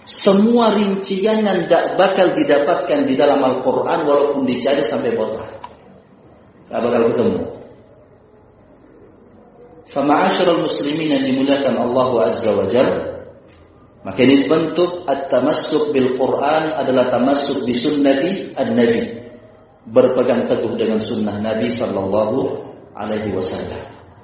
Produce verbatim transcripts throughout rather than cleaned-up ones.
semua rincian yang tidak bakal didapatkan di dalam Al-Quran walaupun dicari sampai botak. Tidak bakal ketemu. Fama'asyiral muslimin yang dimuliakan Allah Azza wa Jalla, maka ini bentuk at-tamassuk bil Quran adalah tamassuk bi sunnati an-nabi, berpegang teguh dengan sunnah Nabi sallallahu alaihi wasallam.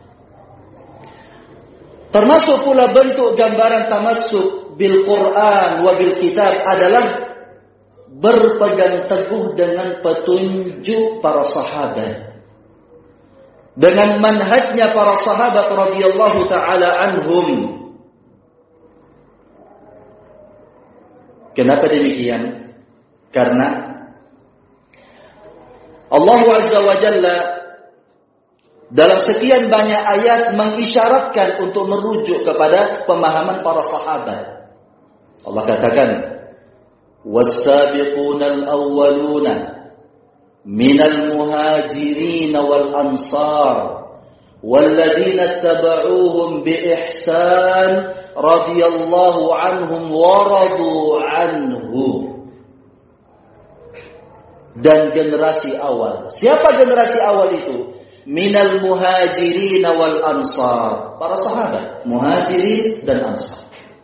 Termasuk pula bentuk gambaran tamassuk bil Quran wa bil kitab adalah berpegang teguh dengan petunjuk para sahabat, dengan manhajnya para sahabat radhiyallahu taala anhum. Kenapa demikian? Karena Allah Azza wa Jalla dalam sekian banyak ayat mengisyaratkan untuk merujuk kepada pemahaman para sahabat. Allah katakan, "Was-sabiqunal awwaluna minal muhajirin wal ansar walladzina ittaba'uuhum biihsan radhiyallahu anhum wa radu anhu." Dan generasi awal. Siapa generasi awal itu? Minal muhajirin wal ansar, para sahabat, muhajirin dan ansar,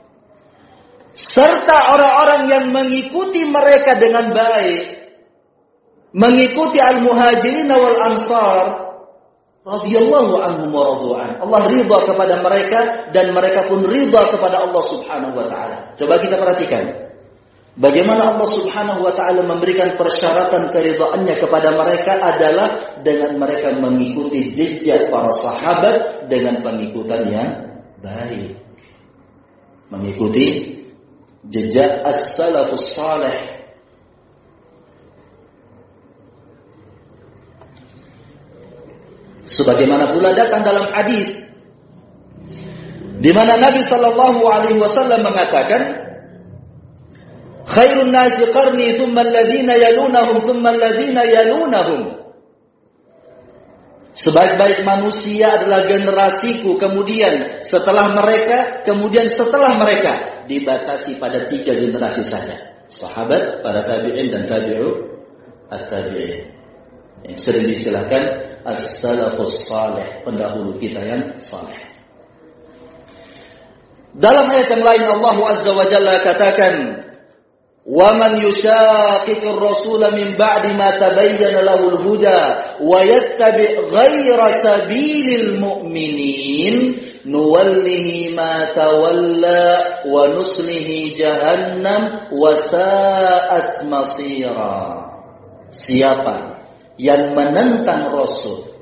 serta orang-orang yang mengikuti mereka dengan baik, mengikuti al-muhajirin wal ansar radhiyallahu anhum wa radu'an. Allah ridha kepada mereka dan mereka pun ridha kepada Allah Subhanahu wa taala. Coba kita perhatikan bagaimana Allah Subhanahu wa taala memberikan persyaratan keridhaannya kepada mereka adalah dengan mereka mengikuti jejak para sahabat dengan pengikutan yang baik. Mengikuti jejak as-salafus salih. Sebagaimana pula datang dalam hadis di mana Nabi sallallahu alaihi wasallam mengatakan, "Khairun nasi qarni thumma alladhina yalunahum thumma alladhina yalunahum." Sebaik-baik manusia adalah generasiku, kemudian setelah mereka, kemudian setelah mereka, dibatasi pada tiga generasi saja. Sahabat, para tabi'in dan tabi'u at-tabi'in. Yang sering diistilahkan as-salafus salih, pendahulu kita yang saleh. Dalam ayat yang lain Allah Azza wa Jalla katakan, وَمَنْ يُشَاقِقِ الرَّسُولَ مِنْ بَعْدِ مَا تَبَيَّنَ لَهُ الْهُدَى وَيَتَّبِعْ غَيْرَ سَبِيلِ الْمُؤْمِنِينَ نُوَلِّهِ مَا تَوَلَّى وَنُصْلِهِ جَهَنَّمَ وَسَاءَتْ مَصِيرًا. Siapa yang menentang Rasul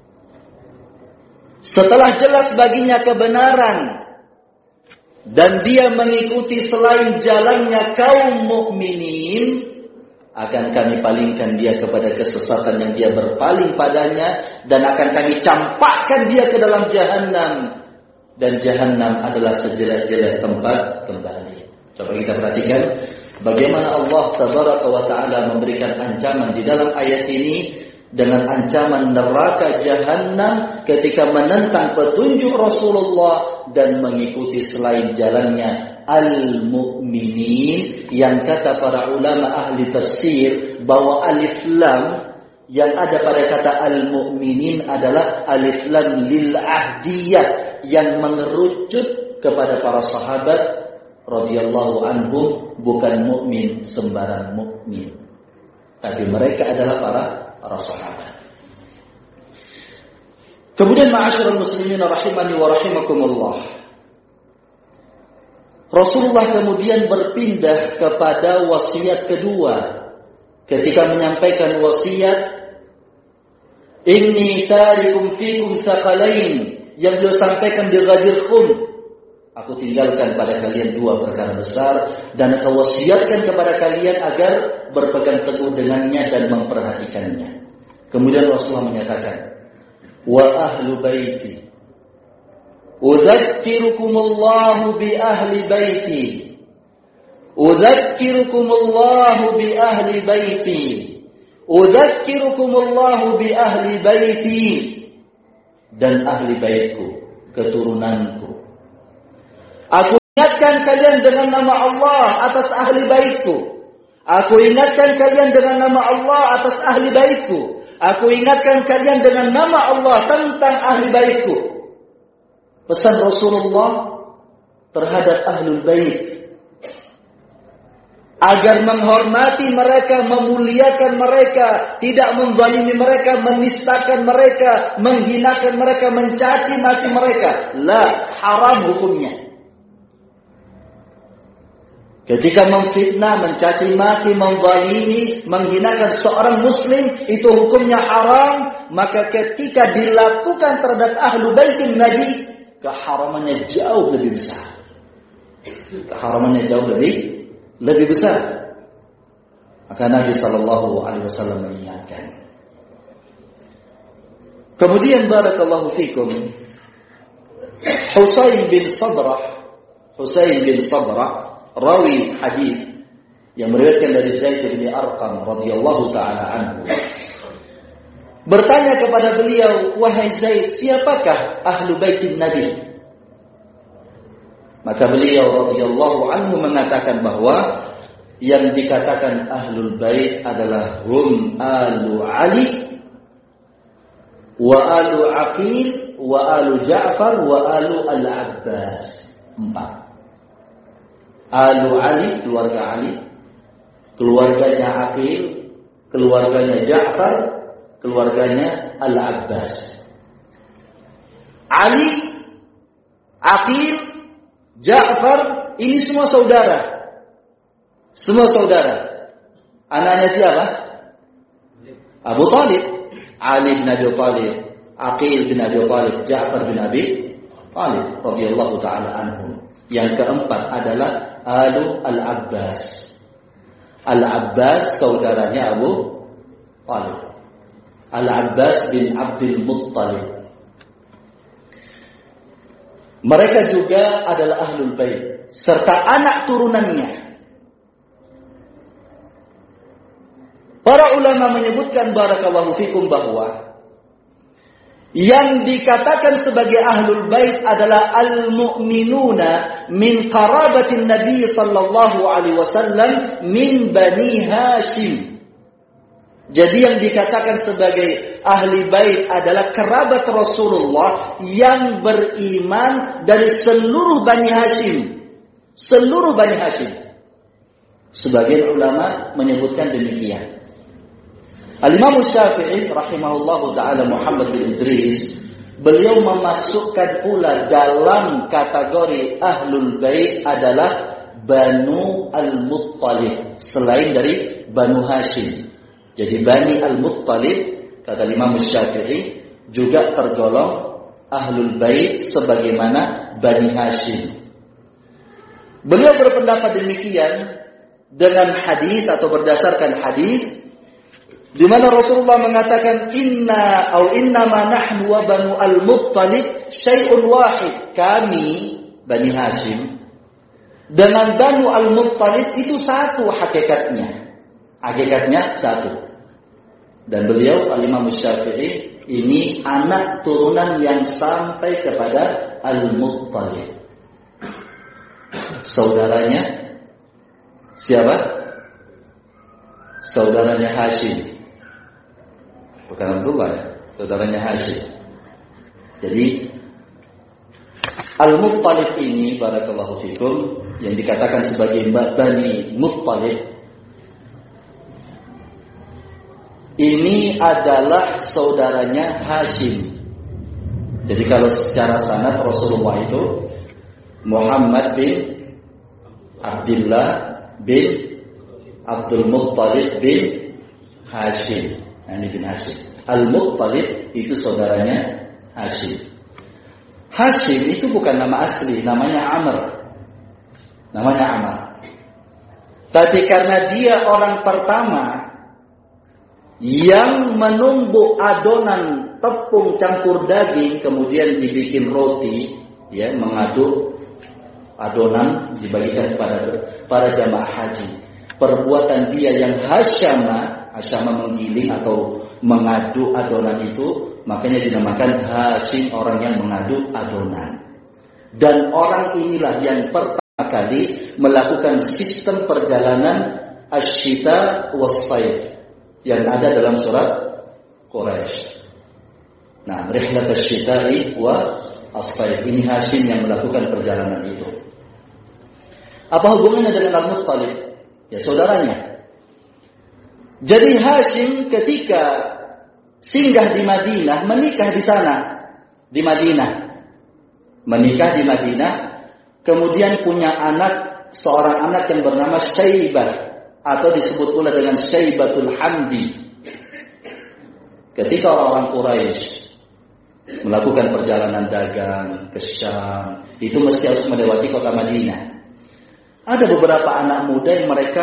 setelah jelas baginya kebenaran dan dia mengikuti selain jalannya kaum mukminin, akan kami palingkan dia kepada kesesatan yang dia berpaling padanya, dan akan kami campakkan dia ke dalam jahanam, dan jahanam adalah sejelek-jelek tempat kembali. Coba kita perhatikan bagaimana Allah Tabaraka wa Ta'ala memberikan ancaman di dalam ayat ini dengan ancaman neraka jahanam ketika menentang petunjuk Rasulullah dan mengikuti selain jalannya al-mu'minin, yang kata para ulama ahli tafsir bahwa alif lam yang ada pada kata al-mu'minin adalah alif lam lil ahdiyah yang mengerucut kepada para sahabat radhiyallahu anhum, bukan mukmin sembarang mukmin, tapi mereka adalah para para sahabat. Kemudian ma'asyiral muslimin rahimani wa rahimakumullah, Rasulullah kemudian berpindah kepada wasiat kedua ketika menyampaikan wasiat inni tarikum fikum saqalain, yang beliau sampaikan di Ghadir Khum, aku tinggalkan pada kalian dua perkara besar dan aku wasiatkan kepada kalian agar berpegang teguh dengannya dan memperhatikannya. Kemudian Rasulullah menyatakan, wa ahlu baiti udzakkirukumullahu bi ahli baiti udzakkirukumullahu bi ahli baiti udzakkirukumullahu bi ahli baiti, dan ahli baitku, keturunanku, aku ingatkan kalian dengan nama Allah atas ahli baitku. Aku ingatkan kalian dengan nama Allah atas ahli baitku. Aku ingatkan kalian dengan nama Allah tentang ahli baitku. Pesan Rasulullah terhadap ahlul bait agar menghormati mereka, memuliakan mereka, tidak menzalimi mereka, menistakan mereka, menghinakan mereka, mencaci maki mereka. La, haram hukumnya. Ketika memfitnah, mencaci maki, menzalimi, menghinakan seorang muslim, itu hukumnya haram. Maka ketika dilakukan terhadap ahlu baitin Nabi, keharamannya jauh lebih besar. Keharamannya jauh lebih lebih besar. Maka Nabi sallallahu alaihi wasallam mengingatkan. Kemudian barakallahu fikum, Husain bin Sabrah, Husain bin Sabrah, rawi hadis yang meriwayatkan dari Zaid bin Arqam radhiyallahu taala anhu, bertanya kepada beliau, wahai Zaid, siapakah ahlu baitin Nabi? Maka beliau radhiyallahu anhu mengatakan bahwa yang dikatakan ahlul bait adalah hum alu Ali wa alu Aqil wa alu Ja'far wa alu al-Abbas. Empat. Alu Ali, keluarga Ali, keluarganya Aqil, keluarganya Ja'far, keluarganya al-Abbas. Ali, Aqil, Ja'far, ini semua saudara. Semua saudara. Anaknya siapa? Abu Talib. Ali bin Abi Talib, Aqil bin Abi Talib, Ja'far bin Abi Talib radhiyallahu taala anhum. Yang keempat adalah Alu Al-Abbas. Al-Abbas saudaranya Abu Talib. Al-Abbas bin Abdul Muttalib. Mereka juga adalah ahlul bait serta anak turunannya. Para ulama menyebutkan barakallahu fikum bahwa yang dikatakan sebagai ahlul bait adalah al-mu'minuna min qarabatin Nabi sallallahu alaihi wasallam min Bani Hashim. Jadi yang dikatakan sebagai ahli bait adalah kerabat Rasulullah yang beriman dari seluruh Bani Hashim. Seluruh Bani Hashim. Sebagian ulama menyebutkan demikian. Al-Imam Syafi'i rahimahullahu ta'ala Muhammad bin Idris, beliau memasukkan pula dalam kategori ahlul bait adalah Banu Al-Muttalib selain dari Banu Hashim. Jadi Bani Al-Muttalib, kata Imam Syafi'i, juga tergolong ahlul bait sebagaimana Bani Hashim. Beliau berpendapat demikian dengan hadis atau berdasarkan hadis di mana Rasulullah mengatakan inna au inna ma nahnu wa Banu Al-Muttalib syai'un wahid. Kami Bani Hashim dengan Banu Al-Muttalib itu satu hakikatnya. Hakikatnya satu. Dan beliau Al-Imam Syafi'i ini anak turunan yang sampai kepada Al-Muttalib. Saudaranya siapa? Saudaranya Hashim. Bukan Abdullah ya, saudaranya Hashim. Jadi Al-Muttalib ini barakallahu fikum yang dikatakan sebagai Bani Muttalib ini adalah saudaranya Hashim. Jadi kalau secara sanad Rasulullah itu Muhammad bin Abdullah bin Abdul Muttalib bin Hashim. Ini bin Hashim. Al-Muttalib itu saudaranya Hashim. Hashim itu bukan nama asli, namanya Amr. Namanya Amr. Tapi karena dia orang pertama yang menumbuk adonan tepung campur daging kemudian dibikin roti, ya, mengaduk adonan dibagikan kepada para jamaah haji. Perbuatan dia yang hasyama, hasyama menggiling atau mengaduk adonan itu, makanya dinamakan Hashim, orang yang mengaduk adonan. Dan orang inilah yang pertama kali melakukan sistem perjalanan asyita was-saif yang ada dalam surat Quraisy. Nah, rihlat asyita'i wa as-saif, ini Hashim yang melakukan perjalanan itu. Apa hubungannya dengan Al-Muttalib? Ya, saudaranya. Jadi Hashim ketika singgah di Madinah, menikah di sana, di Madinah. Menikah di Madinah, kemudian punya anak, seorang anak yang bernama Syaibah, atau disebut pula dengan Syaibatul Hamdi. Ketika orang Quraisy melakukan perjalanan dagang ke Syam, itu mesti harus melewati kota Madinah. Ada beberapa anak muda yang mereka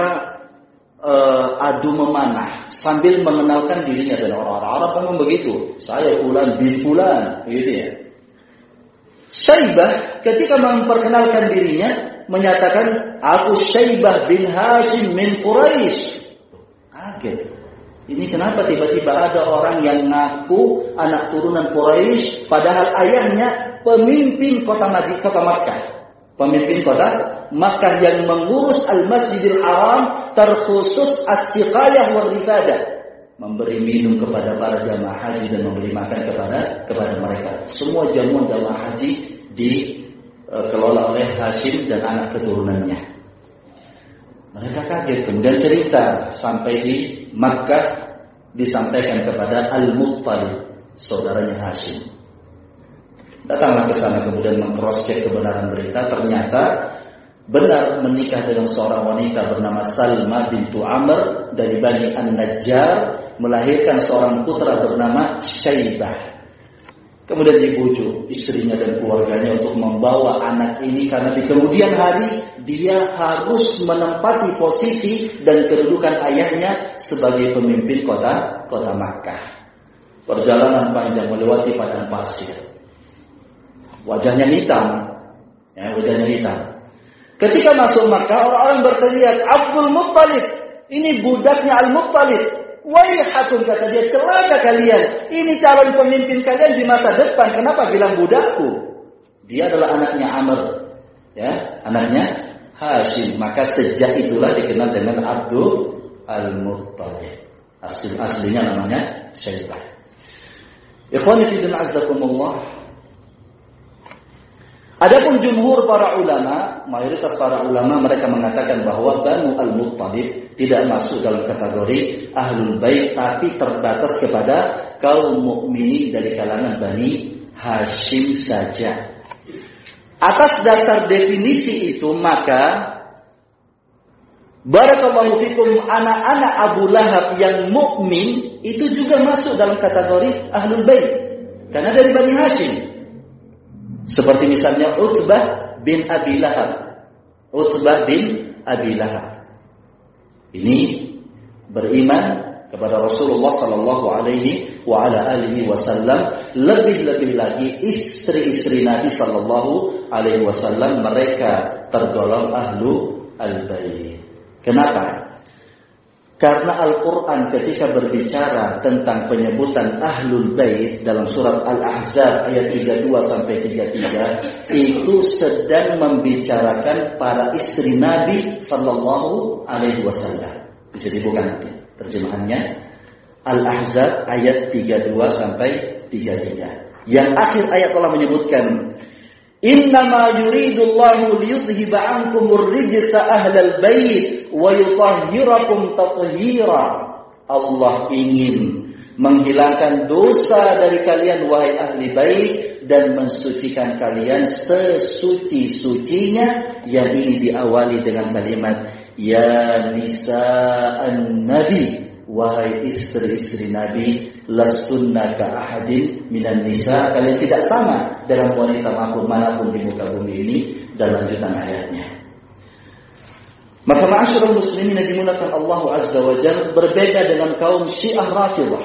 uh, adu memanah sambil mengenalkan dirinya, dan orang-orang Arab memang begitu. Saya fulan bin fulan, gitu ya. Syaibah ketika memperkenalkan dirinya menyatakan, aku Syaibah bin Hashim min Quraisy. Kaget. Ini kenapa tiba-tiba ada orang yang ngaku anak turunan Quraisy, padahal ayahnya pemimpin kota Madinah, kota Makkah. Pemimpin kota Makkah yang mengurus Al-Masjidil Haram, terkhusus as-siqayah wal rifadah, memberi minum kepada para jamaah haji dan memberi makan kepada kepada mereka. Semua jamuan jamaah haji dikelola oleh Hashim dan anak keturunannya. Mereka kaget, kemudian cerita sampai di Makkah, disampaikan kepada Al-Muttalib, saudaranya Hashim. Datanglah ke sana, kemudian meng-cross-check kebenaran berita. Ternyata benar menikah dengan seorang wanita bernama Salma bintu Amr dari Bani An-Najjar, melahirkan seorang putra bernama Syaibah. Kemudian dibujuk istrinya dan keluarganya untuk membawa anak ini, karena di kemudian hari dia harus menempati posisi dan kedudukan ayahnya sebagai pemimpin kota kota Makkah. Perjalanan panjang melewati padang pasir. Wajahnya hitam, ya, wajahnya hitam. Ketika masuk Makkah, orang-orang berteriak, Abdul Muttalib, ini budaknya Al-Muttalib. Waihakum, kata dia, celaka kalian. Ini calon pemimpin kalian di masa depan. Kenapa bilang budakku? Dia adalah anaknya Amr, ya, anaknya Hashim. Maka sejak itulah dikenal dengan Abdul Al-Muttalib. Asli aslinya namanya Syaibah. Ikhwani fillah azzakumullah. Adapun jumhur para ulama, mayoritas para ulama mereka mengatakan bahwa Banu Al-Muttalib tidak masuk dalam kategori Ahlul Bait, tapi terbatas kepada kaum mukminin dari kalangan Bani Hashim saja. Atas dasar definisi itu, maka barakallahu fikum, anak-anak Abu Lahab yang mukmin itu juga masuk dalam kategori Ahlul Bait, karena dari Bani Hashim. Seperti misalnya Utbah bin Abi Lahab. Utbah bin Abi Lahab ini beriman kepada Rasulullah sallallahu alaihi wa ala alihi wasallam. Lebih-lebih lagi istri-istri Nabi sallallahu alaihi wasallam, mereka tergolong ahlu al-bait. Kenapa? Karena Al-Quran ketika berbicara tentang penyebutan Ahlul Bait dalam surat Al-Ahzab ayat tiga puluh dua sampai tiga puluh tiga, itu sedang membicarakan para istri Nabi sallallahu alaihi wasallam. Bisa dibuka nanti terjemahannya. Al-Ahzab ayat tiga puluh dua sampai tiga puluh tiga. Yang akhir ayat Allah menyebutkan, Innama yuridullahu liyudhiba ankumur rijsa ahlal bait wa yutahhirakum tathhira. Allah ingin menghilangkan dosa dari kalian wahai ahli bait dan mensucikan kalian sesuci-sucinya, yang ini diawali dengan kalimat ya nisa'an nabi, wahai istri-istri Nabi, lastunna ka ahadin minan nisa, kalian tidak sama dengan wanita manapun di muka bumi ini, dan lanjutan ayatnya. Maka ma'asyiral muslimin yang dimuliakan Allah Azza wa Jalla, berbeda dengan kaum Syiah Rafidhah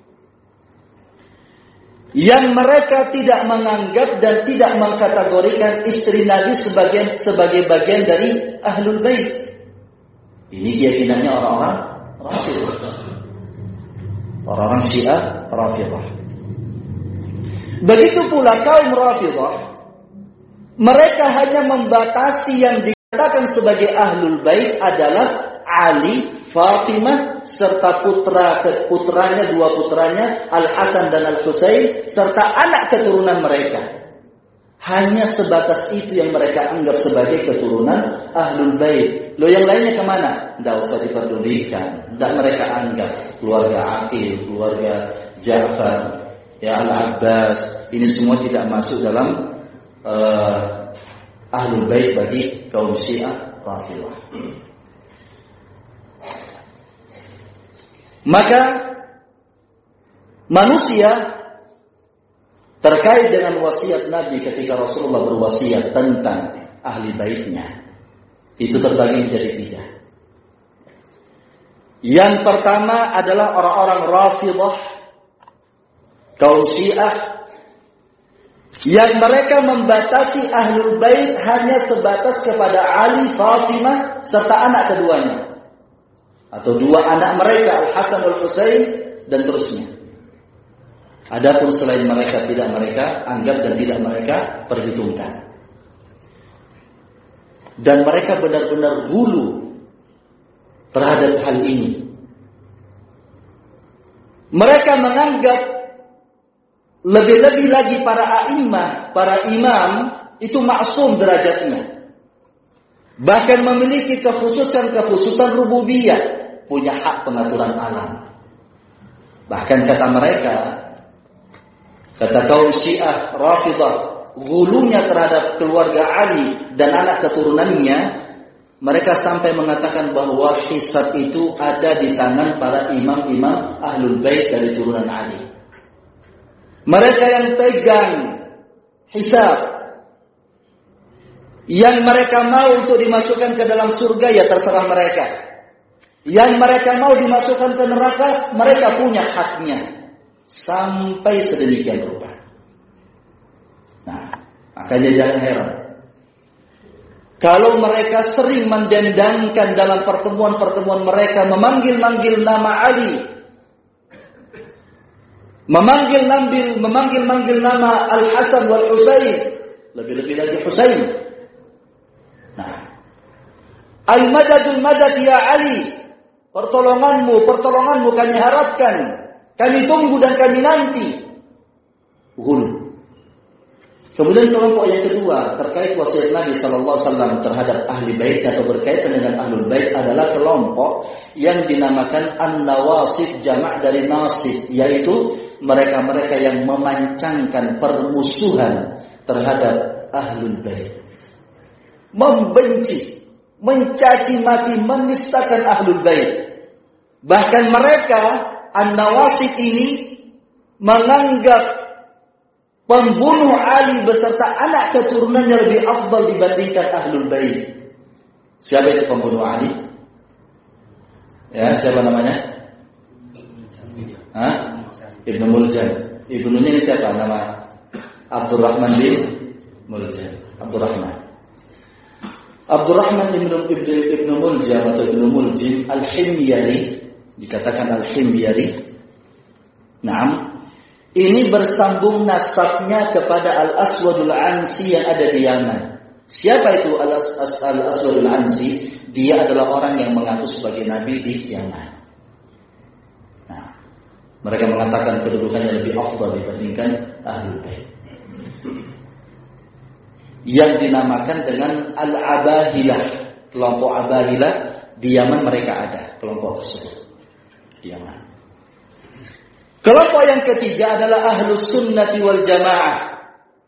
yang mereka tidak menganggap dan tidak mengkategorikan istri Nabi sebagai sebagai bagian dari Ahlul Bait. Ini keyakinannya orang-orang Rafidhah, orang-orang Syiah Rafidhah. Begitu pula kaum Rafidhah, mereka hanya membatasi yang di Katakan sebagai ahlul bait adalah Ali, Fatimah serta putra putranya dua putranya Al Hasan dan Al Husain serta anak keturunan mereka. Hanya sebatas itu yang mereka anggap sebagai keturunan ahlul bait. Loh yang lainnya kemana? Tidak usah diperdulikan. Tidak mereka anggap keluarga Aqil, keluarga Ja'far, ya Al-Abbas. Ini semua tidak masuk dalam uh, ahlul bait bagi kaum Syiah Rafidhah. Maka manusia terkait dengan wasiat Nabi ketika Rasulullah berwasiat tentang ahli baitnya, itu terbagi menjadi tiga. Yang pertama adalah orang-orang Rafidhah, kaum Syiah, yang mereka membatasi ahlul bait hanya sebatas kepada Ali, Fatimah, serta anak keduanya. Atau dua anak mereka, Al-Hasan Al-Husain, dan terusnya. Adapun selain mereka tidak mereka anggap dan tidak mereka perhitungkan. Dan mereka benar-benar hulu terhadap hal ini. Mereka menganggap lebih-lebih lagi para a'immah, para imam itu maksum derajatnya. Bahkan memiliki kekhususan-kekhususan rububiyah, punya hak pengaturan alam. Bahkan kata mereka, kata kaum Syiah Rafidhah, gulunya terhadap keluarga Ali dan anak keturunannya, mereka sampai mengatakan bahwa hisab itu ada di tangan para imam-imam ahlul bait dari turunan Ali. Mereka yang pegang hisab, yang mereka mau untuk dimasukkan ke dalam surga, ya terserah mereka. Yang mereka mau dimasukkan ke neraka, mereka punya haknya. Sampai sedemikian rupa. Nah, makanya jangan heran kalau mereka sering mendendangkan dalam pertemuan-pertemuan mereka, memanggil-manggil nama Ali, memanggil-manggil memanggil-manggil nama Al Hasan wal Husain, lebih-lebih lagi Husain. Nah, Al Madadul Madad ya Ali, pertolonganmu, pertolonganmu kami harapkan. Kami tunggu dan kami nanti. Hulu. Kemudian kelompok yang kedua terkait wasiat Nabi Sallallahu Alaihi Wasallam terhadap ahli bait atau berkaitan dengan ahlul bait adalah kelompok yang dinamakan an-nawasib, jamak dari nasib, yaitu mereka-mereka yang memancangkan permusuhan terhadap ahlul bait, membenci, mencaci maki, menistakan ahlul bait. Bahkan mereka An-Nawasib ini menganggap pembunuh Ali beserta anak keturunannya lebih afdal dibandingkan ahlul bait. Siapa itu pembunuh Ali? Ya, siapa namanya? Hah? Ibnu Muljam. Ibnunya ini siapa? Nama Abdurrahman bin Muljam. Abdurrahman. Abdurrahman ibnu Ibnu Muljam atau Ibnu Muljim Al-Himyari, dikatakan Al-Himyari. Naam, ini bersambung nasabnya kepada Al-Aswadul Ansi yang ada di Yaman. Siapa itu Al-Aswadul Ansi? Dia adalah orang yang mengaku sebagai nabi di Yaman. Nah, mereka mengatakan kedudukannya lebih afdal dibandingkan Ahlul Bait. Yang dinamakan dengan Al-Abahilah, kelompok Abahilah di Yaman mereka ada kelompok tersebut. Yaman. Kelompok yang ketiga adalah Ahlus Sunnati wal Jamaah.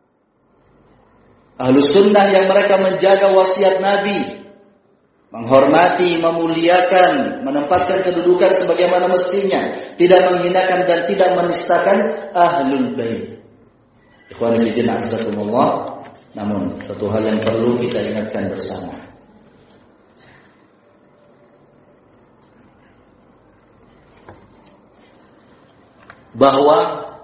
Ahlus Sunnah yang mereka menjaga wasiat Nabi, menghormati, memuliakan, menempatkan kedudukan sebagaimana mestinya, tidak menghinakan dan tidak menistakan Ahlul Bait. Ikhwan fillah azakumullah. Namun satu hal yang perlu kita ingatkan bersama, bahwa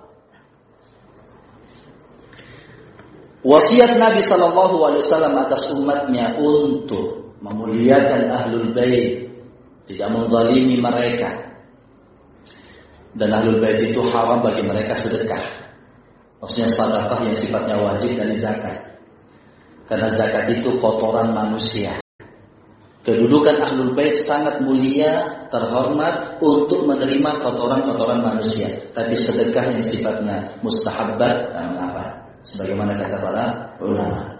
wasiat Nabi Sallallahu Alaihi Wasallam atas umatnya untuk memuliakan Ahlul Bait, tidak menzalimi mereka, dan Ahlul Bait itu haram bagi mereka sedekah, maksudnya sedekah yang sifatnya wajib dari zakat, karena zakat itu kotoran manusia. Kedudukan Ahlul Bait sangat mulia, terhormat untuk menerima kotoran-kotoran manusia. Tapi sedekah yang sifatnya mustahabbat, tak mengapa. Sebagaimana kata para ulama.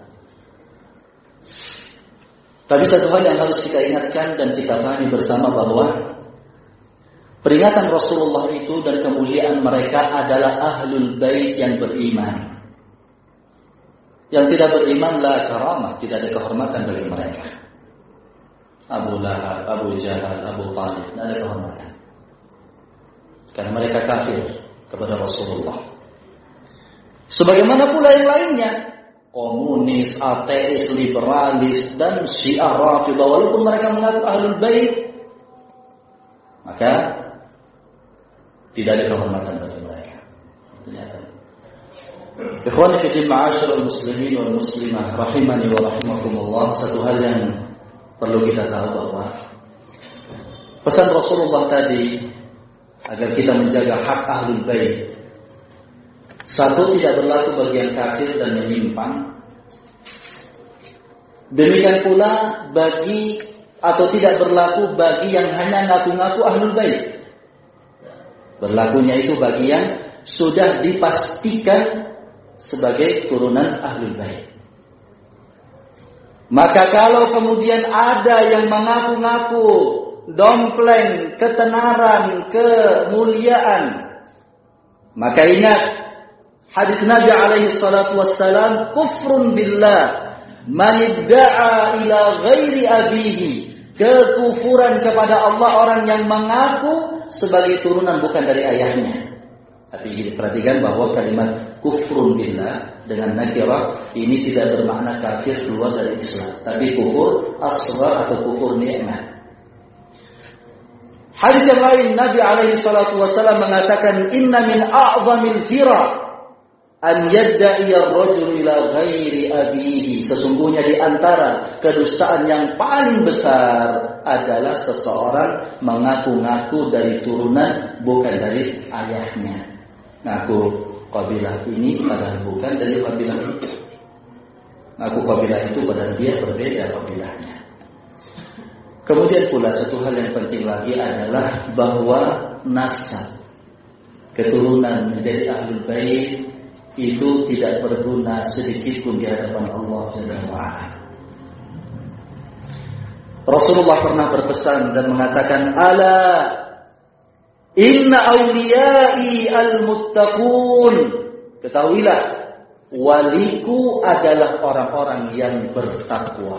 Tapi satu hal yang harus kita ingatkan dan kita pahami bersama bahwa peringatan Rasulullah itu dan kemuliaan mereka adalah Ahlul Bait yang beriman. Yang tidak beriman la karamah, tidak ada kehormatan bagi mereka. Abu Lahab, Abu Jahal, Abu Talib, tidak ada kehormatan. Karena mereka kafir kepada Rasulullah. Sebagaimana pula yang lainnya, komunis, ateis, liberalis, dan Syiah Rafidah, walaupun mereka mengaku Ahlul Bait, maka tidak ada kehormatan bagi mereka. Ikhwani fi din ma'asyiral muslimin wal muslimah rahimani wa rahimakumullah, satu hal yang perlu kita tahu bahwa pesan Rasulullah tadi agar kita menjaga hak Ahlul Bait, satu, tidak berlaku bagi yang kafir dan menyimpang. Demikian pula bagi atau tidak berlaku bagi yang hanya ngaku-ngaku Ahlul Bait. Berlakunya itu bagi yang sudah dipastikan sebagai turunan Ahlul Bait. Maka kalau kemudian ada yang mengaku-ngaku dompleng ketenaran, kemuliaan, maka ingat hadits Nabi alaihi salatu wassalam, kufrun billah man idda'a ila ghairi abihi, kekufuran kepada Allah orang yang mengaku sebagai turunan bukan dari ayahnya. Tapi perhatikan bahwa kalimat kufrun billah dengan nakirah ini tidak bermakna kafir keluar dari Islam, tapi kufur asghar atau kufur nikmat. Hadis yang lain Nabi alaihi salatu wasallam mengatakan, inna min a'zamil fira an yadda'i ar-rajul ila ghairi abihi, sesungguhnya di antara kedustaan yang paling besar adalah seseorang mengaku-ngaku dari turunan bukan dari ayahnya. Ngaku kabilah ini padahal bukan dari kabilah itu. Ngaku kabilah itu padahal dia berbeda kabilahnya. Kemudian pula satu hal yang penting lagi adalah bahwa nasab keturunan menjadi Ahlul Bait itu tidak berguna sedikit pun di hadapan Allah Subhanahu wa taala. Rasulullah pernah berpesan dan mengatakan, ala inna awliyai al-muttaqun, ketahuilah waliku adalah orang-orang yang bertakwa.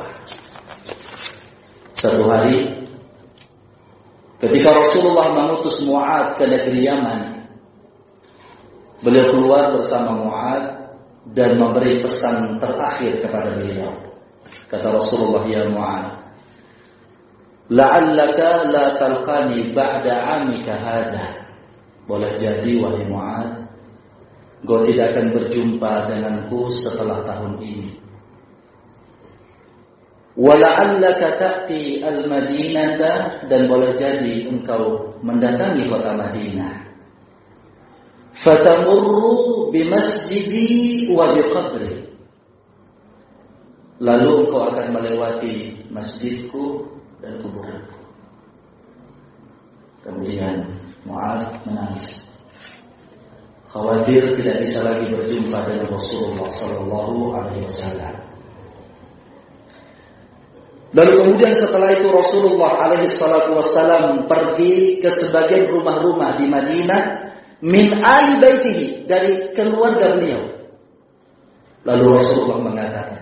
Satu hari ketika Rasulullah mengutus Mu'adz ke negeri Yaman, beliau keluar bersama Mu'adz dan memberi pesan terakhir kepada beliau. Kata Rasulullah, ya Mu'adz, la'allaka la talqani ba'da 'amika hadha. Boleh jadi wahai Mu'adz, engkau tidak akan berjumpa denganku setelah tahun ini. Wa la'allaka ta'ti al-Madinata, dan boleh jadi engkau mendatangi kota Madinah. Fatamurru bi masjidi wa bi qabri. Lalu engkau akan melewati masjidku dan kuburanku. Kemudian Mu'adz menangis, khawatir tidak bisa lagi berjumpa dengan Rasulullah sallallahu alaihi wasallam. Lalu kemudian setelah itu Rasulullah alaihi salatu wasallam pergi ke sebagian rumah-rumah di Madinah min ahli baitihi, dari keluarga beliau. Lalu Rasulullah mengatakan,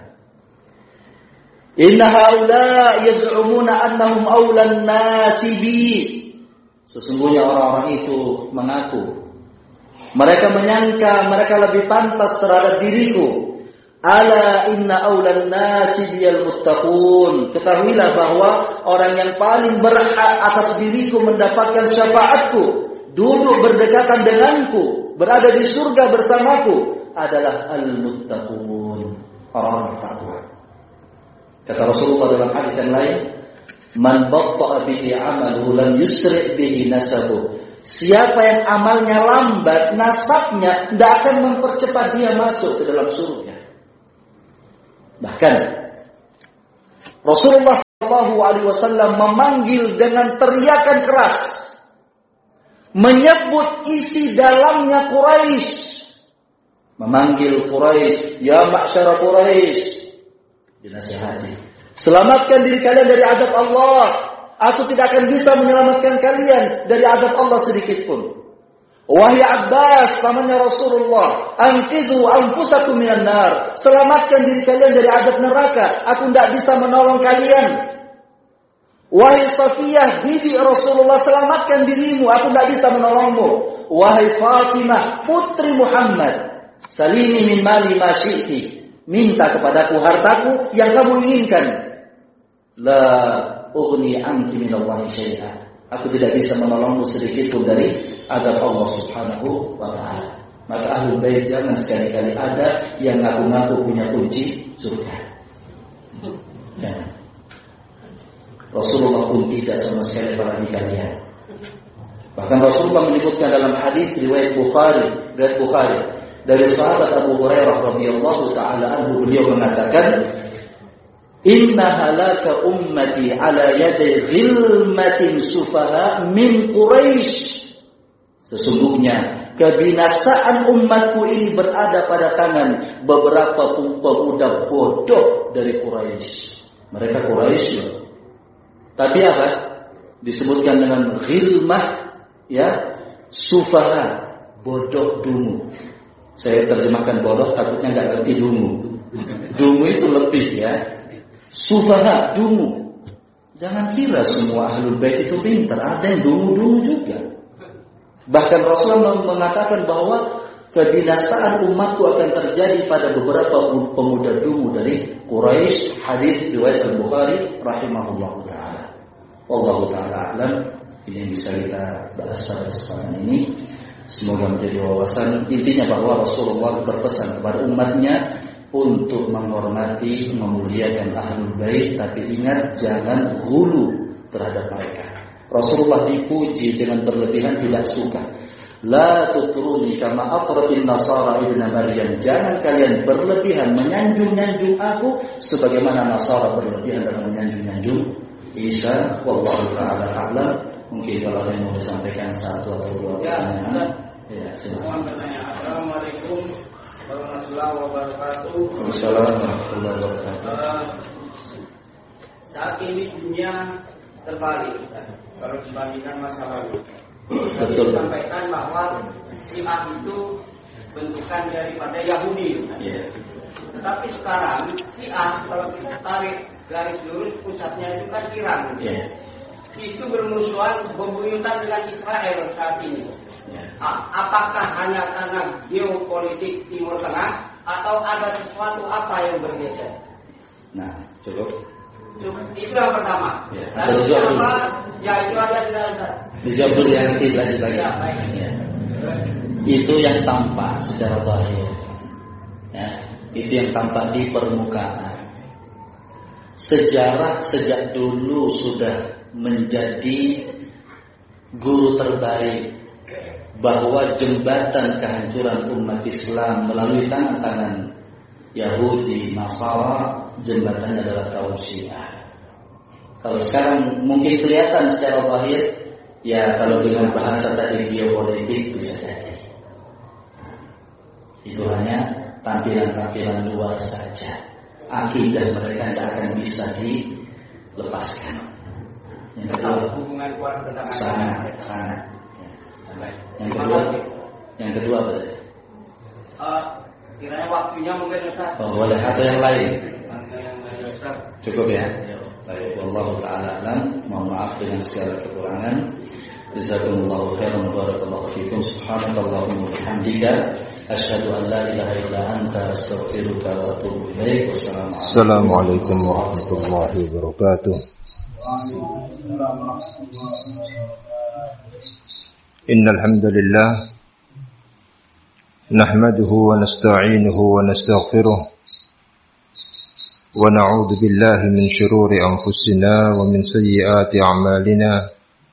inna haula yaz'umuna annahum awlan nasi bi. Sesungguhnya orang-orang itu mengaku, mereka menyangka mereka lebih pantas terhadap diriku. Ala inna awlan nasi biyal muttaqun. Ketahuilah bahwa orang yang paling berhak atas diriku mendapatkan syafaatku, duduk berdekatan denganku, berada di surga bersamaku adalah al-muttaqun, orang bertakwa. Kata Rasulullah dalam hadis yang lain, man batta'a bihi 'amaluhu lam yusri' bihi nasabuh. Siapa yang amalnya lambat, nasabnya tidak akan mempercepat dia masuk ke dalam surga. Bahkan Rasulullah Shallallahu Alaihi Wasallam memanggil dengan teriakan keras, menyebut isi dalamnya Quraisy, memanggil Quraisy, ya ma'syara Quraisy, dinasihati, selamatkan diri kalian dari azab Allah. Aku tidak akan bisa menyelamatkan kalian dari azab Allah sedikit pun. Wahai Abbas, pamannya Rasulullah, anqidhu anfusakum minan nar, selamatkan diri kalian dari azab neraka. Aku tidak bisa menolong kalian. Wahai Safiyah, bibi Rasulullah, selamatkan dirimu. Aku tidak bisa menolongmu. Wahai Fatimah, putri Muhammad, salini min mali ma syi'ti, minta kepadaku hartaku yang kamu inginkan. La ughni anki minallahi syai'an, aku tidak bisa menolongmu sedikit pun dari azab Allah Subhanahu wa ta'ala. Maka ahlul bait jangan sekali-kali ada yang ngaku-ngaku punya kunci surga. Ya. Rasulullah pun tidak sama sekali apalagi kalian. Bahkan Rasulullah menyebutkan dalam hadis riwayat Bukhari, riwayat Bukhari dari sahabat Abu Hurairah radhiyallahu taala anhu, beliau mengatakan, inna halaka ummati ala yadi ghilmatin sufaha min Quraisy. Sesungguhnya kebinasaan umatku ini berada pada tangan beberapa pemuda bodoh dari Quraisy. Mereka Quraisy, tapi apa? Disebutkan dengan ghilmah, ya, sufaha, bodoh dungu. Saya terjemahkan bodoh, takutnya nggak ngerti dungu. Dungu itu lebih, ya. Sufaha, dungu. Jangan kira semua ahlul bait itu pintar, ada yang dungu-dungu juga. Bahkan Rasulullah mengatakan bahwa kebinasaan umatku akan terjadi pada beberapa pemuda dungu dari Quraisy. Hadis riwayat Al-Bukhari rahimahullahu taala. Wallahu taala alam. Ini yang bisa kita bahas pada kesempatan ini. Semoga menjadi wawasan. Intinya bahwa Rasulullah berpesan kepada umatnya untuk menghormati, memuliakan ahlul bait, tapi ingat jangan ghulu terhadap mereka. Rasulullah dipuji dengan berlebihan, tidak suka. La tutruni kama atratin nasara ibnu Maryam. Jangan kalian berlebihan menyanjung-nyanjung aku sebagaimana Nasara berlebihan dalam menyanjung-nyanjung Isa. Wallahu taala a'lam. Mungkin kalau ada yang mau disampaikan satu atau dua pertanyaan. Ya, silakan. Assalamualaikum warahmatullahi wabarakatuh. Waalaikumsalam warahmatullahi wabarakatuh. Saat ini dunia terbalik kalau dibandingkan masa lalu. Betul. Disampaikan bahwa Syiah itu bentukan daripada Yahudi. Yeah. Tetapi sekarang Syiah kalau kita tarik garis lurus pusatnya itu kan Iran. Yeah. Itu bermusuhan, bebuyutan dengan Israel saat ini. Yeah. Apakah hanya karena geopolitik Timur Tengah atau ada sesuatu apa yang bergeser? Nah, cukup. Itu yang pertama. Ya, lalu yang kedua, ya itu ada di dalam. Dijawab dulu yang ketiga lagi. Ya, baik. Ya. Itu yang tampak secara zahir. Ya, itu yang tampak di permukaan. Sejarah sejak dulu sudah menjadi guru terbaik bahwa jembatan kehancuran umat Islam melalui tangan-tangan Yahudi, Nasara, jembatannya adalah kaum Syiah. Kalau sekarang mungkin kelihatan secara zahir, ya kalau dengan bahasa tadi geopolitik bisa jadi. Itu hanya tampilan-tampilan luar saja. Akidah mereka tidak akan bisa dilepaskan. Yang kedua, hubungan keluarga sangat, sangat. Yang kedua, yang kedua apa tadi? Uh, kiranya waktunya mungkin Ustaz. Oh, boleh atau yang lain? Yang lain Ustaz. Cukup ya. Baik, wallahu taala alam. Mohon maaf dengan segala kekurangan. Jazakumullahu khairan wa barakallahu fikum. Subhanakallahumma wa bihamdika asyhadu an la ilaha illa anta astaghfiruka wa atubu ilaik. Wassalamualaikum warahmatullahi wabarakatuh. Innal hamdalillah nahmaduhu wa nasta'inuhu wa nastaghfiruh wa na'udzu billahi min shururi anfusina wa min sayyiati a'malina.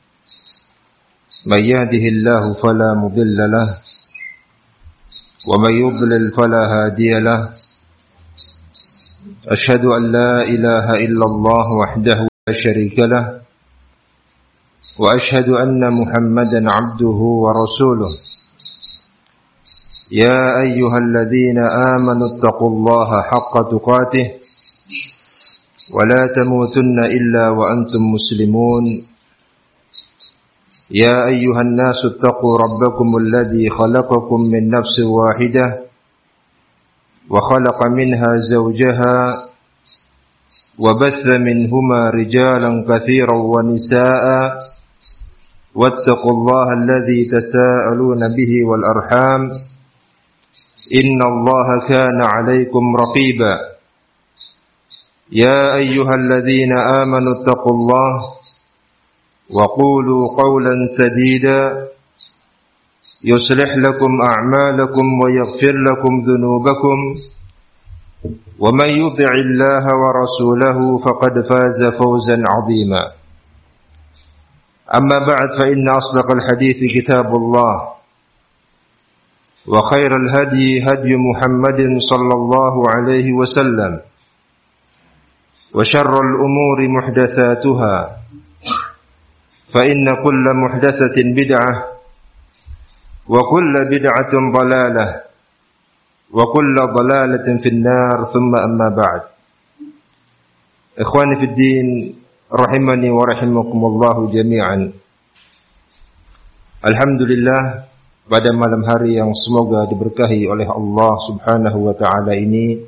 Man yahdihillahu fala mudilla lahu wa man yudlil fala hadiya lahu. Asyhadu an la ilaha illallah wahdahu شريك له وأشهد أن محمدا عبده ورسوله يا أيها الذين آمنوا اتقوا الله حق تقاته ولا تموتن إلا وأنتم مسلمون يا أيها الناس اتقوا ربكم الذي خلقكم من نفس واحدة وخلق منها زوجها وبث منهما رجالا كثيرا ونساء واتقوا الله الذي تساءلون به والأرحام إن الله كان عليكم رقيبا يا أيها الذين آمنوا اتقوا الله وقولوا قولا سديدا يصلح لكم أعمالكم ويغفر لكم ذنوبكم ومن يطع الله ورسوله فقد فاز فوزا عظيما أما بعد فإن أصدق الحديث كتاب الله وخير الهدي هدي محمد صلى الله عليه وسلم وشر الأمور محدثاتها فإن كل محدثة بدعة وكل بدعة ضلالة وكل ضلالة في النار ثم أما بعد إخواني في الدين rahimani wa rahimakumullahu jami'an. Alhamdulillah, pada malam hari yang semoga diberkahi oleh Allah Subhanahu wa taala ini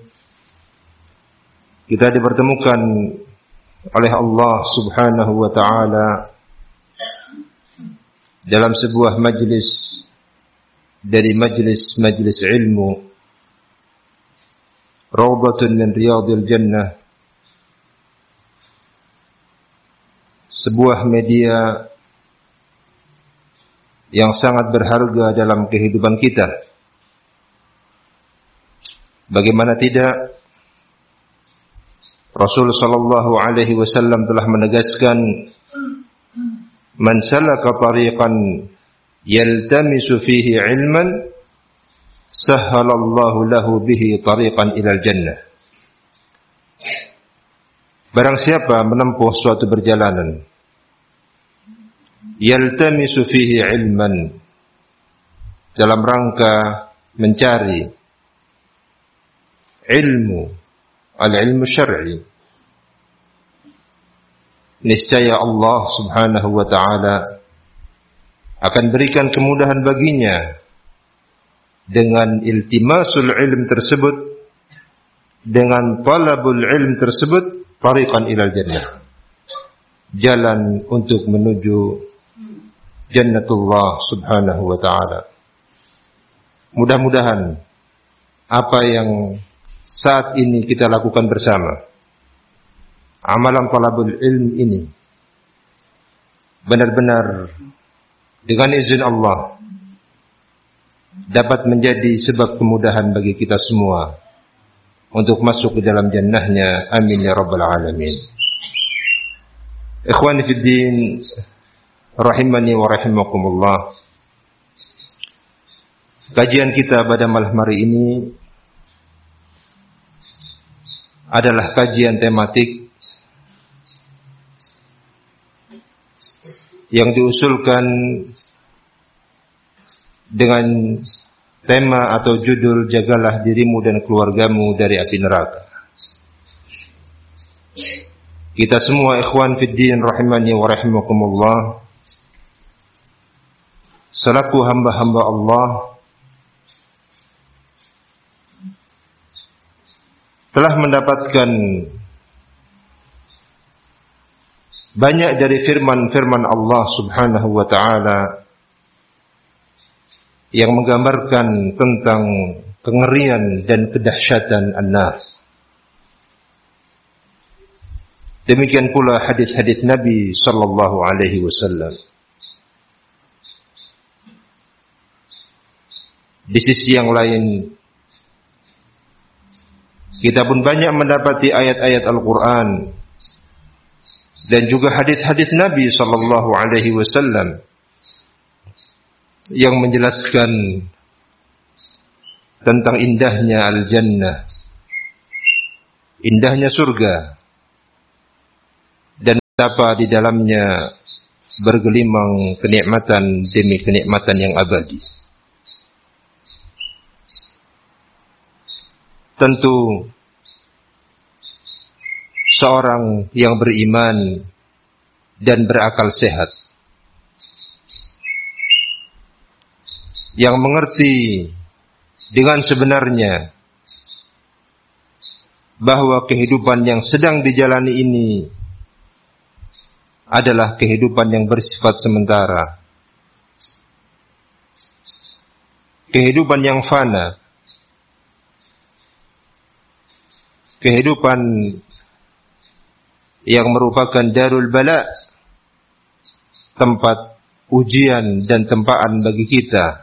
kita dipertemukan oleh Allah Subhanahu wa taala dalam sebuah majlis dari majlis-majlis ilmu, Rawdatun min Riyadil Jannah, sebuah media yang sangat berharga dalam kehidupan kita. Bagaimana tidak, Rasul sallallahu alaihi wasallam telah menegaskan, man salaka tariqan yaltamisu fihi ilman sahhalallahu lahu bihi tariqan ilal jannah. Barang siapa menempuh suatu perjalanan yaltamisu fihi ilman, dalam rangka mencari ilmu, al-ilmu syar'i, niscaya Allah Subhanahu wa taala akan berikan kemudahan baginya dengan iltimasul ilm tersebut, dengan talabul ilm tersebut, tariqan ilal jannah, jalan untuk menuju jannatullah Subhanahu wa ta'ala. Mudah-mudahan apa yang saat ini kita lakukan bersama, amalan talabul ilm ini, benar-benar dengan izin Allah dapat menjadi sebab kemudahan bagi kita semua untuk masuk ke dalam jannahnya. Amin ya rabbal alamin. Ikhwani fid din, rahimani wa rahimakumullah. Kajian kita pada malam hari ini adalah kajian tematik yang diusulkan dengan tema atau judul jagalah dirimu dan keluargamu dari api neraka. Kita semua ikhwan fid din rahimani wa rahimakumullah, selaku hamba-hamba Allah, telah mendapatkan banyak dari firman-firman Allah Subhanahu wa taala yang menggambarkan tentang kengerian dan kedahsyatan an-nar. Demikian pula hadis-hadis Nabi sallallahu alaihi wasallam. Di sisi yang lain, kita pun banyak mendapati ayat-ayat Al-Quran dan juga hadis-hadis Nabi sallallahu alaihi wasallam yang menjelaskan tentang indahnya al-jannah, indahnya surga, dan betapa di dalamnya bergelimang kenikmatan demi kenikmatan yang abadi. Tentu seorang yang beriman dan berakal sehat, yang mengerti dengan sebenarnya bahwa kehidupan yang sedang dijalani ini adalah kehidupan yang bersifat sementara, kehidupan yang fana, kehidupan yang merupakan darul bala, tempat ujian dan tempaan bagi kita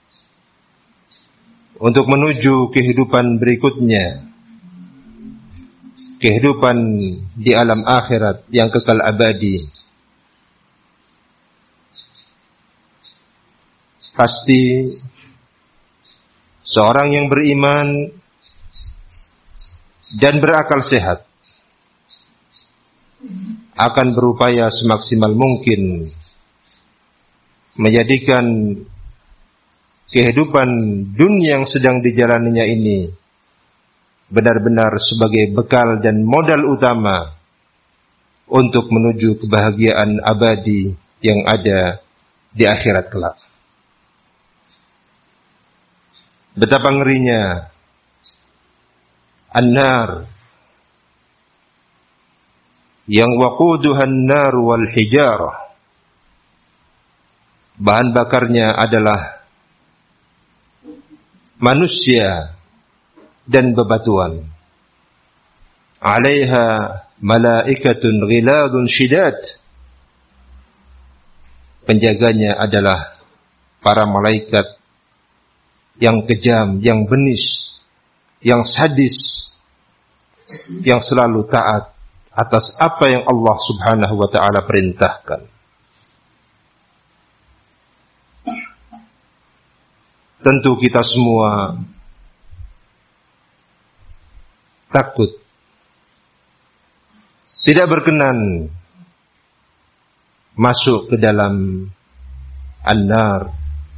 untuk menuju kehidupan berikutnya, kehidupan di alam akhirat yang kekal abadi. Pasti seorang yang beriman dan berakal sehat akan berupaya semaksimal mungkin menjadikan kehidupan dunia yang sedang dijalaninya ini benar-benar sebagai bekal dan modal utama untuk menuju kebahagiaan abadi yang ada di akhirat kelak. Betapa ngerinya an-nar yang waquduhan nar wal hijarah, bahan bakarnya adalah manusia dan bebatuan. Alaiha malaikatun ghiladun syidad, penjaganya adalah para malaikat yang kejam, yang bengis, yang sadis, yang selalu taat atas apa yang Allah Subhanahu wa ta'ala perintahkan. Tentu kita semua takut, tidak berkenan masuk ke dalam an-nar.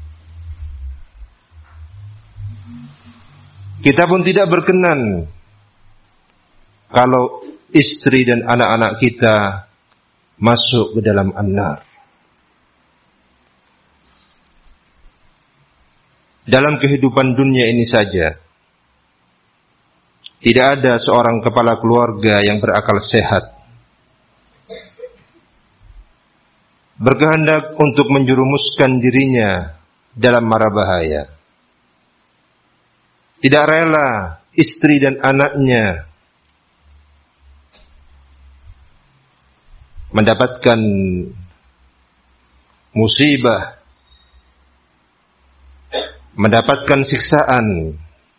Kita pun tidak berkenan kalau istri dan anak-anak kita masuk ke dalam an-nar. Dalam kehidupan dunia ini saja, tidak ada seorang kepala keluarga yang berakal sehat berkehendak untuk menjerumuskan dirinya dalam mara bahaya. Tidak rela istri dan anaknya mendapatkan musibah, mendapatkan siksaan.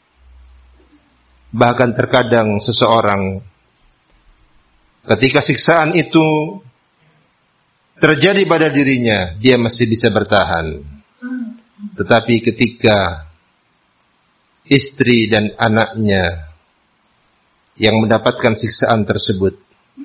Bahkan terkadang seseorang ketika siksaan itu terjadi pada dirinya, dia masih bisa bertahan. Tetapi ketika istri dan anaknya yang mendapatkan siksaan tersebut,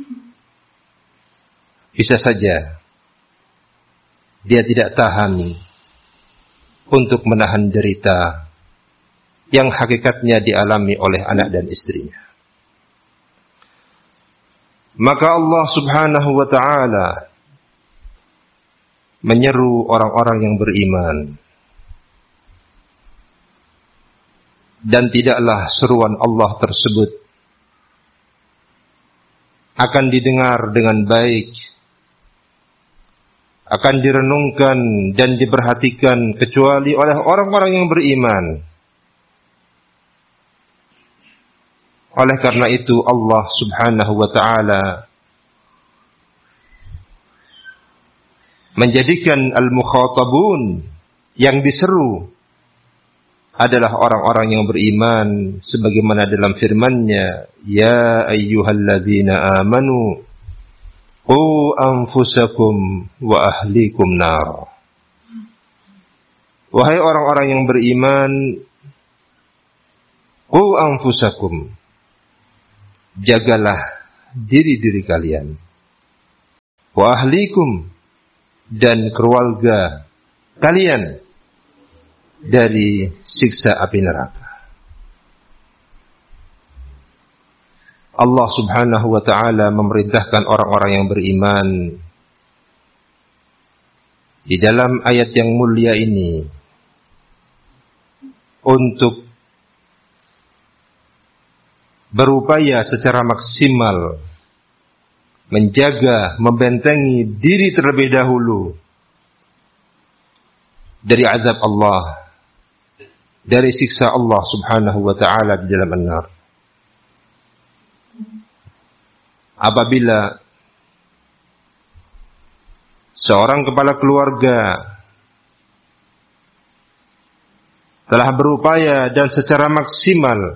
bisa saja dia tidak tahan untuk menahan derita yang hakikatnya dialami oleh anak dan istrinya. Maka Allah Subhanahu wa ta'ala menyeru orang-orang yang beriman, dan tidaklah seruan Allah tersebut akan didengar dengan baik, akan direnungkan dan diperhatikan kecuali oleh orang-orang yang beriman. Oleh karena itu Allah Subhanahu wa ta'ala menjadikan al-mukhatabun, yang diseru adalah orang-orang yang beriman, sebagaimana dalam firman-Nya, ya ayyuhalladzina amanu qu anfusakum wa ahlikum nar. Wahai orang-orang yang beriman, qu anfusakum, jagalah diri-diri kalian wa ahlikum, dan keluarga kalian dari siksa api neraka. Allah Subhanahu wa ta'ala memerintahkan orang-orang yang beriman di dalam ayat yang mulia ini untuk berupaya secara maksimal menjaga, membentengi diri terlebih dahulu dari azab Allah, dari siksa Allah Subhanahu wa ta'ala di dalam an-nar. Apabila seorang kepala keluarga telah berupaya dan secara maksimal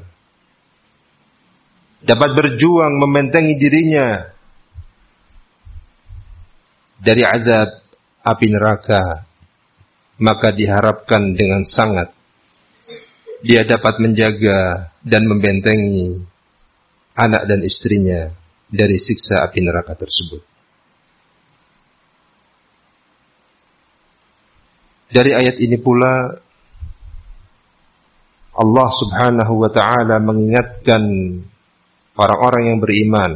dapat berjuang membentengi dirinya dari azab api neraka, maka diharapkan dengan sangat dia dapat menjaga dan membentengi anak dan istrinya dari siksa api neraka tersebut. Dari ayat ini pula Allah Subhanahu wa ta'ala mengingatkan orang-orang yang beriman,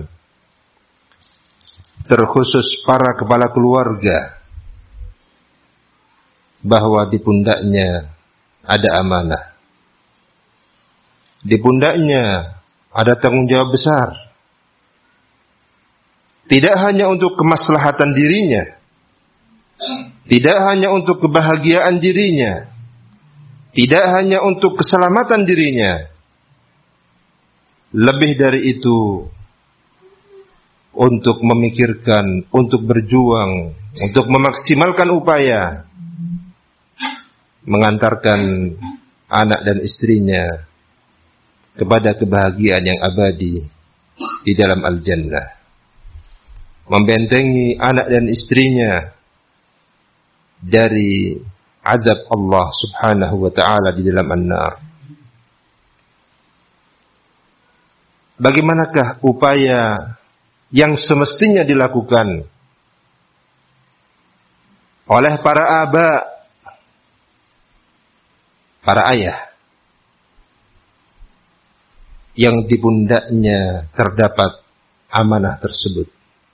terkhusus para kepala keluarga, bahwa di pundaknya ada amanah. Di pundaknya ada tanggung jawab besar. Tidak hanya untuk kemaslahatan dirinya, tidak hanya untuk kebahagiaan dirinya, tidak hanya untuk keselamatan dirinya. Lebih dari itu, untuk memikirkan, untuk berjuang, untuk memaksimalkan upaya mengantarkan anak dan istrinya kepada kebahagiaan yang abadi di dalam al-jannah. Membentengi anak dan istrinya dari azab Allah Subhanahu wa ta'ala di dalam an-nar. Bagaimanakah upaya yang semestinya dilakukan oleh para aba, para ayah, yang di pundaknya terdapat amanah tersebut?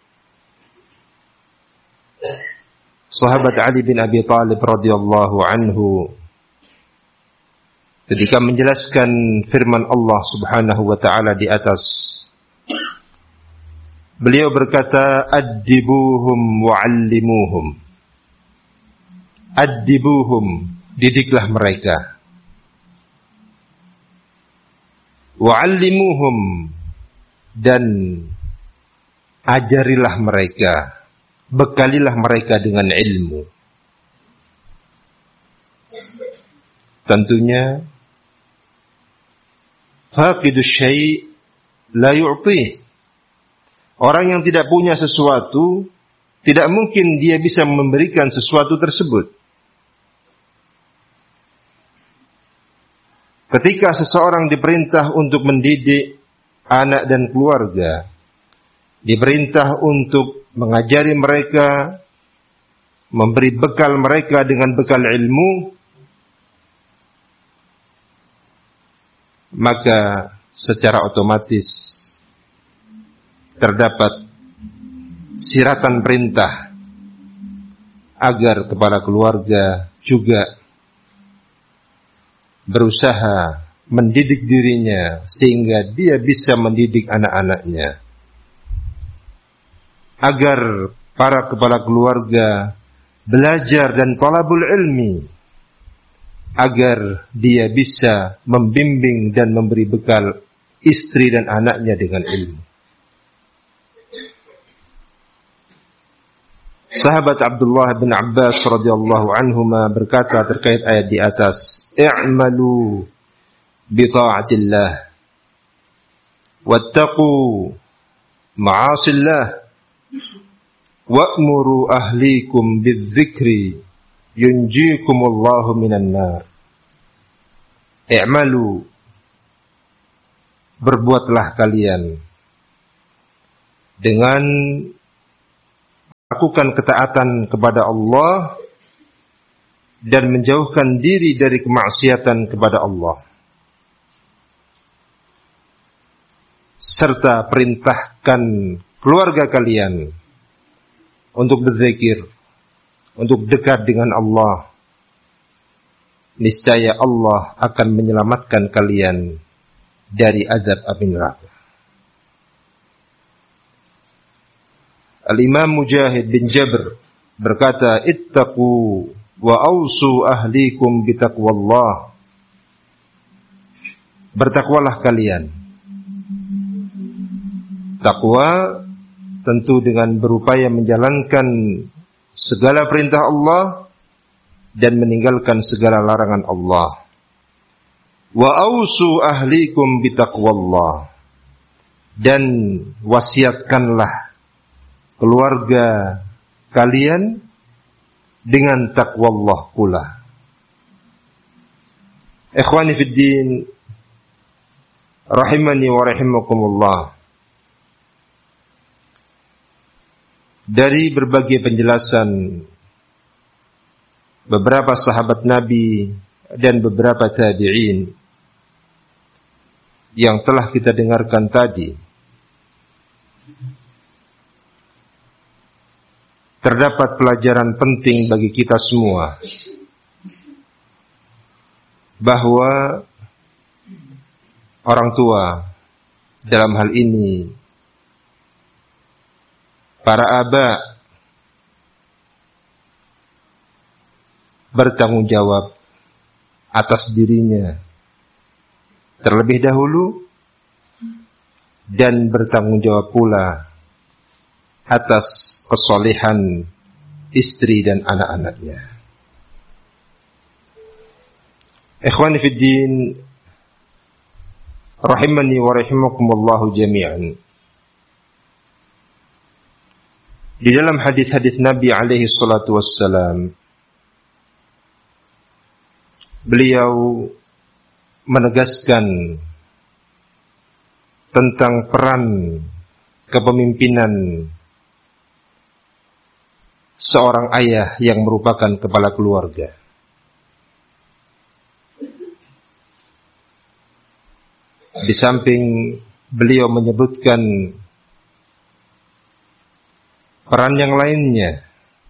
Sahabat Ali bin Abi Thalib radhiyallahu anhu ketika menjelaskan firman Allah Subhanahu wa ta'ala di atas, beliau berkata, addibuhum wa'allimuhum. Addibuhum, didiklah mereka. Wa'allimuhum, dan ajarilah mereka, bekalilah mereka dengan ilmu. Tentunya faqidus syai' la yu'tih. Orang yang tidak punya sesuatu, tidak mungkin dia bisa memberikan sesuatu tersebut. Ketika seseorang diperintah untuk mendidik anak dan keluarga, diperintah untuk mengajari mereka, memberi bekal mereka dengan bekal ilmu, maka secara otomatis terdapat siratan perintah agar kepala keluarga juga berusaha mendidik dirinya sehingga dia bisa mendidik anak-anaknya, agar para kepala keluarga belajar dan talabul ilmi, agar dia bisa membimbing dan memberi bekal istri dan anaknya dengan ilmu. Sahabat Abdullah bin Abbas radhiyallahu anhuma berkata terkait ayat di atas, i'malu bi ta'atillah wattaqu ma'asillah wa'muru ahlikum bidzikri yunjikumullahu minan nar. I'malu, berbuatlah kalian dengan melakukan ketaatan kepada Allah dan menjauhkan diri dari kemaksiatan kepada Allah. Serta perintahkan keluarga kalian untuk berzikir, untuk dekat dengan Allah. Niscaya Allah akan menyelamatkan kalian dari azab api neraka. Al-Imam Mujahid bin Jabr berkata, ittaqu wa awsu ahlikum bitaqwallah. Bertakwalah kalian. Takwa tentu dengan berupaya menjalankan segala perintah Allah dan meninggalkan segala larangan Allah. Wa awsu ahlikum bitaqwallah. Dan wasiatkanlah keluarga kalian dengan taqwallah pula. Ikhwani fid din, rahimani wa rahimakumullah. Dari berbagai penjelasan beberapa sahabat Nabi dan beberapa tabi'in yang telah kita dengarkan tadi, terdapat pelajaran penting bagi kita semua bahwa orang tua dalam hal ini para aba bertanggung jawab atas dirinya terlebih dahulu dan bertanggung jawab pula atas kesolehan istri dan anak-anaknya. Ikhwani fid din, rahimani wa rahimakumullahu jami'an. Di dalam hadis-hadis Nabi alaihi salatu wassalam, beliau menegaskan tentang peran kepemimpinan seorang ayah yang merupakan kepala keluarga. Di samping beliau menyebutkan peran yang lainnya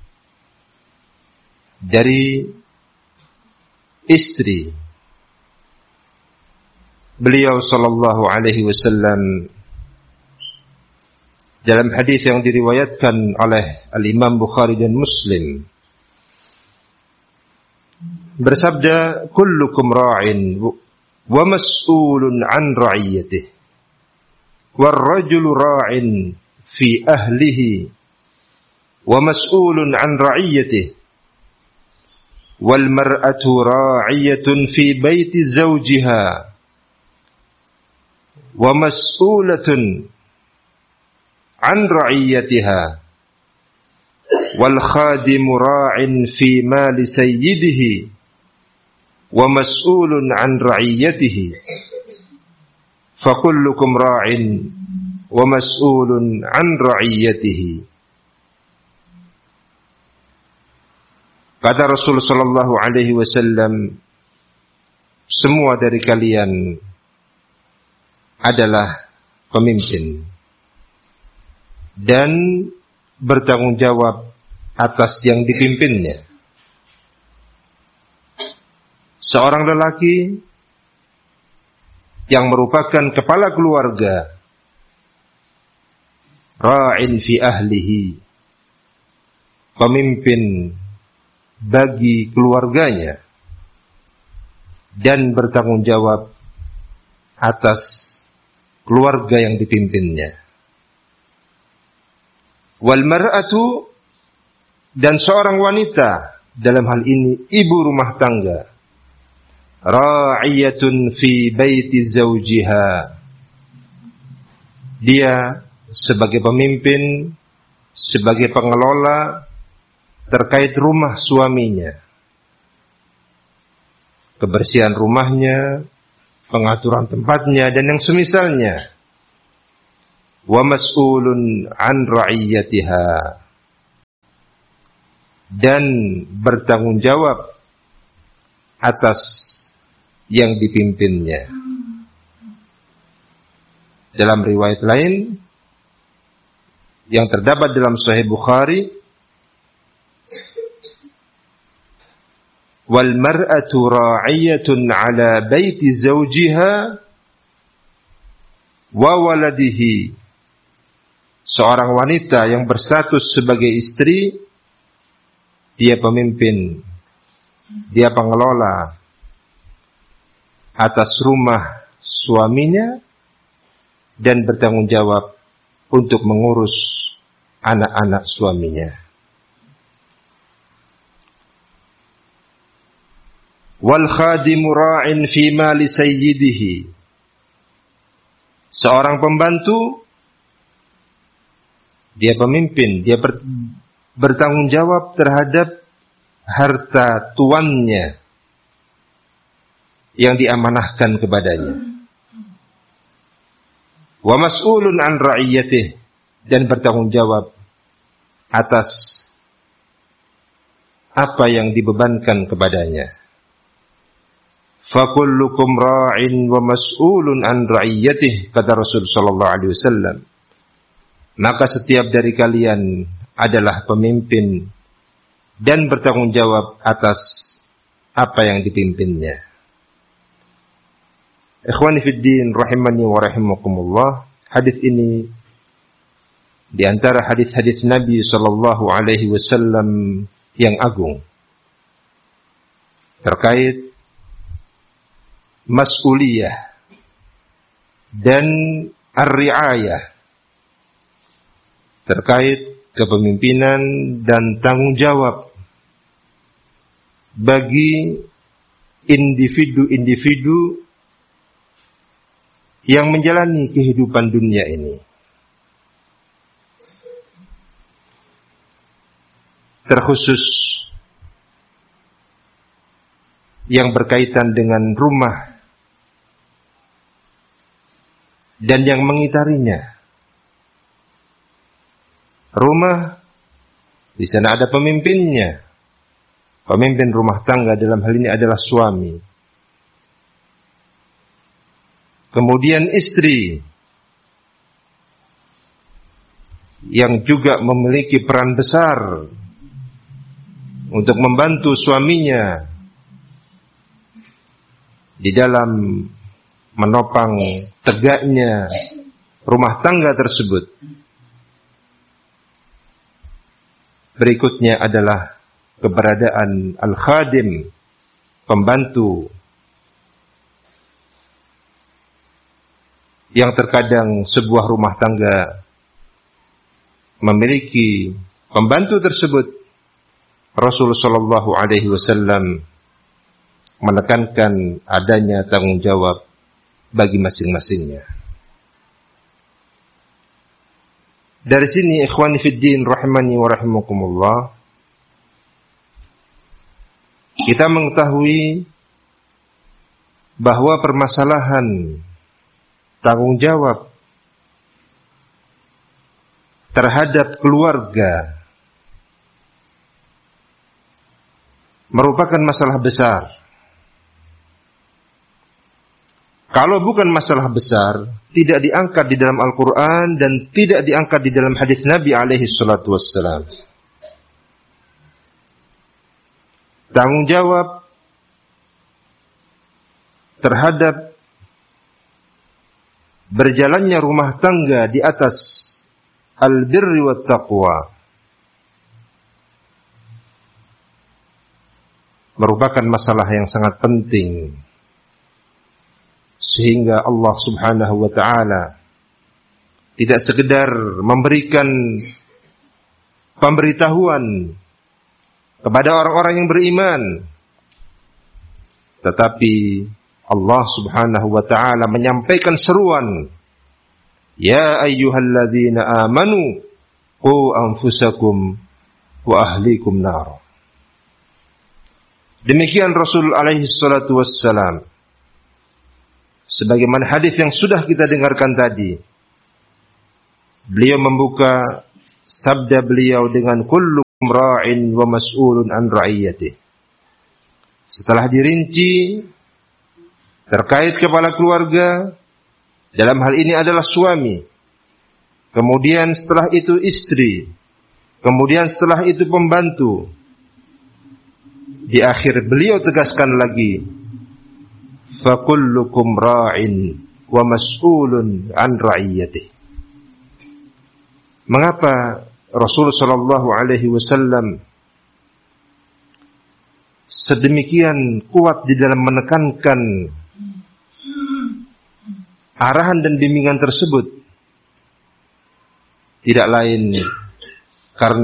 dari istri, beliau sallallahu alaihi wasallam dalam hadis yang diriwayatkan oleh Al-Imam Bukhari dan Muslim bersabda, kullukum ra'in wa mas'ulun an ra'iyatihi war rajulu ra'in fi ahlihi wa mas'ulun an ra'iyatihi wal mar'atu ra'iyatun fi baiti zawjiha wa mas'ulatun an ra'iyatiha wal khadimu ra'in fi mali sayyidihi wa mas'ulun an ra'iyatihi fa kullukum ra'in wa mas'ulun an ra'iyatihi. Kata Rasul sallallahu alaihi wasallam, semua dari kalian adalah pemimpin dan bertanggung jawab atas yang dipimpinnya. Seorang lelaki yang merupakan kepala keluarga, ra'in fi ahlihi, pemimpin bagi keluarganya dan bertanggung jawab atas keluarga yang dipimpinnya. Wal mar'atu, dan seorang wanita, dalam hal ini ibu rumah tangga, ra'iyatun fi baiti zawjiha, dia sebagai pemimpin, sebagai pengelola terkait rumah suaminya, kebersihan rumahnya, pengaturan tempatnya dan yang semisalnya. Wa mas'ulun an ra'iyatiha, dan bertanggung jawab atas yang dipimpinnya. Dalam riwayat lain yang terdapat dalam Sahih Bukhari, wal mar'atu ra'iyatun 'ala baiti zawjiha wa waladihi. Seorang wanita yang berstatus sebagai istri, dia pemimpin, dia pengelola atas rumah suaminya dan bertanggung jawab untuk mengurus anak-anak suaminya. Wal khadimu ra'in fi mali sayyidihi. Seorang pembantu, dia pemimpin, dia ber, bertanggung jawab terhadap harta tuannya yang diamanahkan kepadanya. Wa mas'ulun an ra'iyatih, dan bertanggung jawab atas apa yang dibebankan kepadanya. Fa kullukum ra'in wa mas'ulun an ra'iyatih, kata Rasul sallallahu alaihi wasallam. Maka setiap dari kalian adalah pemimpin dan bertanggung jawab atas apa yang dipimpinnya. Ikhwani fid din rahimani wa rahimakumullah, hadis ini di antara hadis-hadis Nabi sallallahu alaihi wasallam yang agung terkait mas'uliyah dan ar-ri'ayah, terkait kepemimpinan dan tanggung jawab bagi individu-individu yang menjalani kehidupan dunia ini. Terkhusus yang berkaitan dengan rumah dan yang mengitarinya. Rumah, di sana ada pemimpinnya. Pemimpin rumah tangga dalam hal ini adalah suami. Kemudian istri, yang juga memiliki peran besar untuk membantu suaminya di dalam menopang tegaknya rumah tangga tersebut. Berikutnya adalah keberadaan al-khadim, pembantu, yang terkadang sebuah rumah tangga memiliki pembantu tersebut. Rasul sallallahu alaihi wasallam menekankan adanya tanggung jawab bagi masing-masingnya. Dari sini ikhwani fid din rahimani wa rahimakumullah, kita mengetahui bahwa permasalahan tanggung jawab terhadap keluarga merupakan masalah besar. Kalau bukan masalah besar, tidak diangkat di dalam Al-Quran dan tidak diangkat di dalam hadis Nabi alaihi salatu wassalam. Tanggung jawab terhadap berjalannya rumah tangga di atas al-birri wa taqwa merupakan masalah yang sangat penting, sehingga Allah subhanahu wa ta'ala tidak sekedar memberikan pemberitahuan kepada orang-orang yang beriman, tetapi Allah subhanahu wa ta'ala menyampaikan seruan, ya ayyuhalladzina amanu qu anfusakum wa ahlikum nar. Demikian Rasul alaihi salatu wassalam, sebagaimana hadis yang sudah kita dengarkan tadi. Beliau membuka sabda beliau dengan kullu ra'in wa mas'ulun an ra'iyatih. Setelah dirinci terkait kepala keluarga, dalam hal ini adalah suami, kemudian setelah itu istri, kemudian setelah itu pembantu. Di akhir beliau tegaskan lagi, fakullukum ra'in wa mas'ulun an ra'iyatih. Mengapa Rasulullah sallallahu alaihi wasallam sedemikian kuat di dalam menekankan arahan dan bimbingan tersebut? Tidak lain karena